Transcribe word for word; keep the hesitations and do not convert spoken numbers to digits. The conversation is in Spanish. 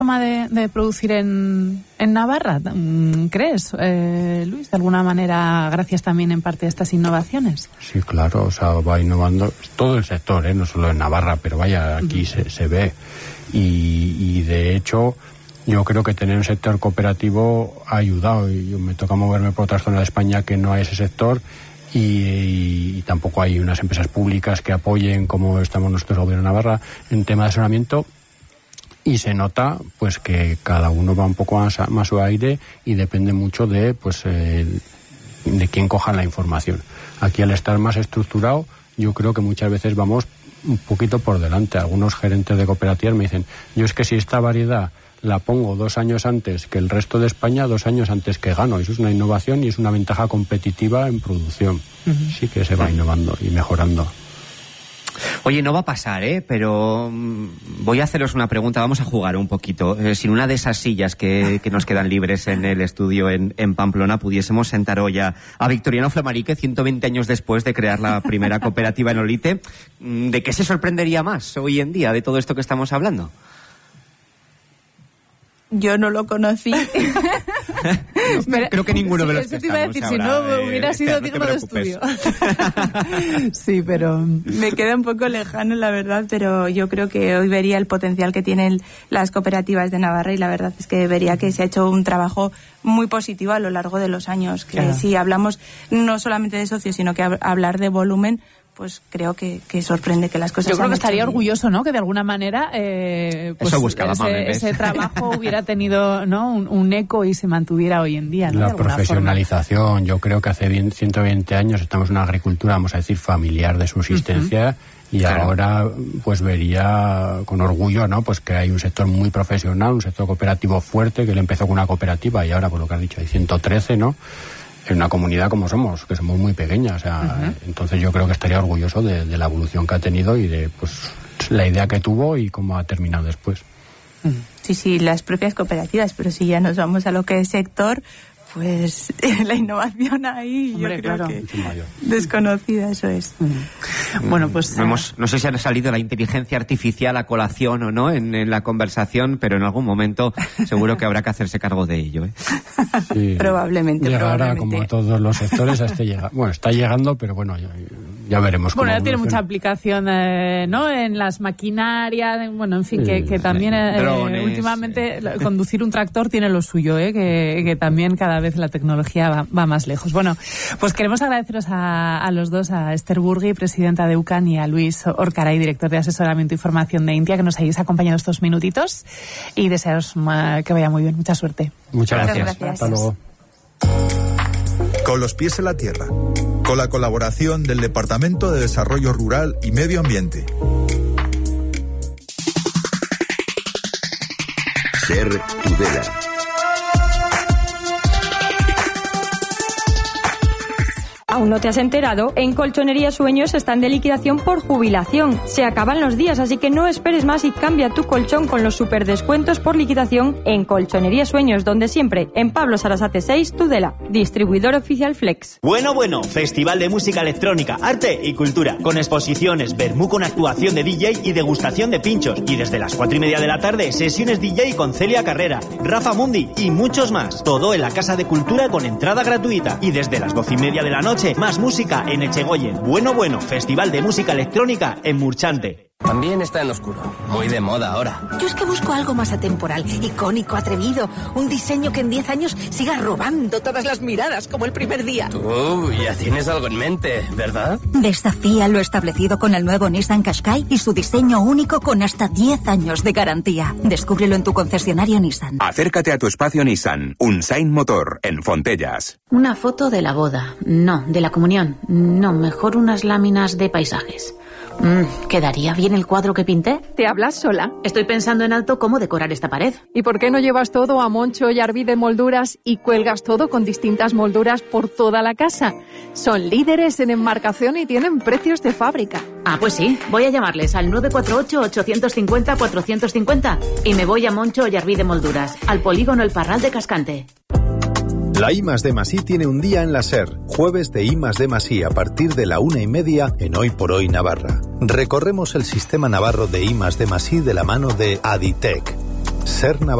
forma de, de producir en, en Navarra, ¿crees, eh, Luis? De alguna manera, gracias también en parte a estas innovaciones. Sí, claro, o sea, va innovando todo el sector, ¿eh? No solo en Navarra, pero vaya, aquí uh-huh. se, se ve. Y, y de hecho, yo creo que tener un sector cooperativo ha ayudado. Y yo me toca moverme por otras zonas de España que no hay ese sector. Y, y, y tampoco hay unas empresas públicas que apoyen, como estamos nosotros, el gobierno de Navarra, en tema de asesoramiento. Y se nota pues que cada uno va un poco más a, más a su aire y depende mucho de pues eh, de quién coja la información. Aquí, al estar más estructurado, yo creo que muchas veces vamos un poquito por delante. Algunos gerentes de cooperativas me dicen, yo es que si esta variedad la pongo dos años antes que el resto de España, dos años antes que gano. Eso es una innovación y es una ventaja competitiva en producción. Uh-huh. Sí que se va innovando y mejorando. Oye, no va a pasar, ¿eh? Pero voy a haceros una pregunta, vamos a jugar un poquito. Eh, si en una de esas sillas que, que nos quedan libres en el estudio en, en Pamplona pudiésemos sentar hoy a, a Victoriano Flamarique, ciento veinte años después de crear la primera cooperativa en Olite, ¿de qué se sorprendería más hoy en día de todo esto que estamos hablando? Yo no lo conocí. No, creo que ninguno de los sí, que eso te iba a decir, ahora, si no eh, hubiera sido no digno de estudio. Sí, pero me queda un poco lejano, la verdad, pero yo creo que hoy vería el potencial que tienen las cooperativas de Navarra y la verdad es que vería que se ha hecho un trabajo muy positivo a lo largo de los años. Que claro. Si hablamos no solamente de socios, sino que hablar de volumen, pues creo que, que sorprende que las cosas. Yo creo que estaría bien. orgulloso, ¿no? Que de alguna manera eh, pues Eso buscaba, ese, mame, ese trabajo hubiera tenido, ¿no? un, un eco y se mantuviera hoy en día, ¿no? La profesionalización. Forma. Yo creo que hace ciento veinte años estamos en una agricultura, vamos a decir, familiar de subsistencia. Uh-huh. Y claro. Ahora pues vería con orgullo, ¿no? Pues que hay un sector muy profesional, un sector cooperativo fuerte, que él empezó con una cooperativa y ahora, por lo que has dicho, hay ciento trece, ¿no? En una comunidad como somos, que somos muy pequeñas, o sea, uh-huh. Entonces yo creo que estaría orgulloso de, de la evolución que ha tenido y de pues la idea que tuvo y cómo ha terminado después. Uh-huh. Sí, sí, las propias cooperativas, pero si ya nos vamos a lo que es sector, pues la innovación ahí, Hombre, yo creo claro. que desconocida, eso es. Uh-huh. Bueno, pues no, hemos, no sé si ha salido la inteligencia artificial a colación o no en, en la conversación, pero en algún momento seguro que habrá que hacerse cargo de ello, ¿eh? Sí, probablemente. Llegará probablemente. como a todos los sectores a este llega. Bueno, está llegando, pero bueno, ya, ya veremos cómo. Bueno, ya tiene mucha aplicación, eh, ¿no? En las maquinarias, bueno, en fin, sí, que, que también eh, drones, últimamente eh. conducir un tractor tiene lo suyo, ¿eh? Que, que también cada vez la tecnología va, va más lejos. Bueno, pues queremos agradeceros a, a los dos, a Esther Burgui, presidenta de UCAN, y a Luis Orcaray, director de asesoramiento y formación de INTIA, que nos hayáis acompañado estos minutitos y desearos uh, que vaya muy bien. Mucha suerte. Muchas gracias. gracias. Hasta luego. Con los pies en la tierra, con la colaboración del Departamento de Desarrollo Rural y Medio Ambiente. Ser Tudela. ¿Aún no te has enterado? En Colchonería Sueños están de liquidación por jubilación. Se acaban los días, así que no esperes más y cambia tu colchón con los superdescuentos por liquidación en Colchonería Sueños, donde siempre, en Pablo Sarasate seis, Tudela, distribuidor oficial Flex. Bueno, bueno, Festival de Música Electrónica, Arte y Cultura, con exposiciones, vermú con actuación de D J y degustación de pinchos. Y desde las cuatro y media de la tarde, sesiones D J con Celia Carrera, Rafa Mundi y muchos más. Todo en la Casa de Cultura con entrada gratuita. Y desde las doce y media de la noche, más música en Echegoyen. Bueno, bueno, Festival de Música Electrónica en Murchante. También está en oscuro. Muy de moda ahora. Yo es que busco algo más atemporal, icónico, atrevido. Un diseño que en diez años siga robando todas las miradas como el primer día. Tú ya tienes algo en mente, ¿verdad? Desafía lo establecido con el nuevo Nissan Qashqai y su diseño único con hasta diez años de garantía. Descúbrelo en tu concesionario Nissan. Acércate a tu espacio Nissan. Unsign Motor, en Fontellas. Una foto de la boda. No, de la comunión. No, mejor unas láminas de paisajes. Mm, ¿Quedaría bien el cuadro que pinté? ¿Te hablas sola? Estoy pensando en alto cómo decorar esta pared. ¿Y por qué no llevas todo a Moncho y Arvide Molduras y cuelgas todo con distintas molduras por toda la casa? Son líderes en enmarcación y tienen precios de fábrica. Ah, pues sí. Voy a llamarles al nueve cuatro ocho, ocho cinco cero, cuatro cinco cero y me voy a Moncho y Arvide Molduras, al polígono El Parral de Cascante. La I más D más I tiene un día en la SER, jueves de I más D más I a partir de la una y media en Hoy por Hoy Navarra. Recorremos el sistema navarro de I más D más I de la mano de Aditec. Ser Navarra.